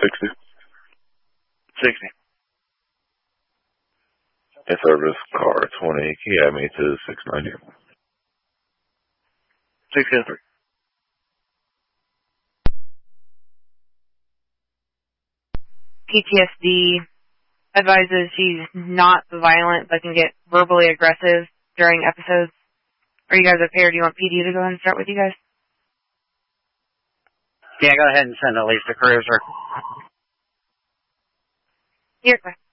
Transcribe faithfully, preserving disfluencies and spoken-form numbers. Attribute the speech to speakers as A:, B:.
A: sixty.
B: sixty.
A: In service, car twenty, can you add me to six ninety?
B: six oh three.
C: P T S D advises she's not violent but can get verbally aggressive during episodes. Are you guys okay, or do you want P D to go ahead and start with you guys?
D: Yeah, go ahead and send Elise to Cruiser.
C: Here, go ahead.